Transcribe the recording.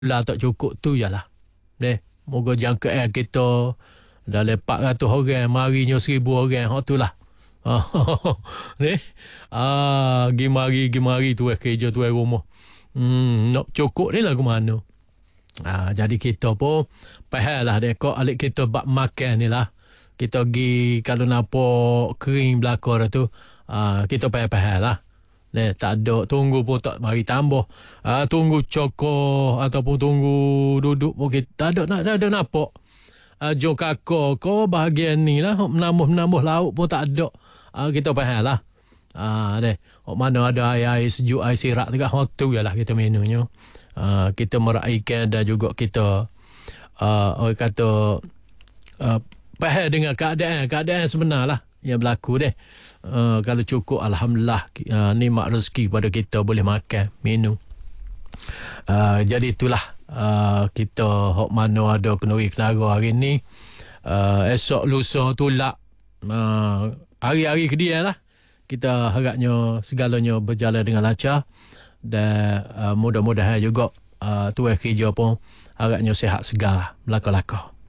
lah tak cukup tu jelah. Moga jangka kita dalam 400 orang, marinya 1000 orang. Hak tu lah. Gimari tu kerja tu rumah. Nak cukup ni lah ke mana. Jadi kita pun faham lah kok alik kita bak makan ni lah. Kita pergi kalau nampak kering belakang tu, kita faham lah. Tak ada tunggu pun tak mari tambah. Tunggu cokor ataupun tunggu duduk pun kita tak ada nampak. Jom kakak kau bahagian ni lah, menambah lauk pun tak ada. Kita faham lah. Mana ada air sejuk, air sirak tu kan, tu je lah kita menunya. Kita meraihkan dan juga kita orang kata faham dengan keadaan sebenar lah yang berlaku deh. Kalau cukup alhamdulillah, nikmat rezeki pada kita boleh makan minum. Jadi itulah kita hok mana ada kenduri kenara hari ni, esok lusa tulak, hari-hari kedia lah. Kita harapnya segalanya berjalan dengan lancar dan mudah-mudahan juga tuan kerja pun harapnya sihat segar belaka-laka.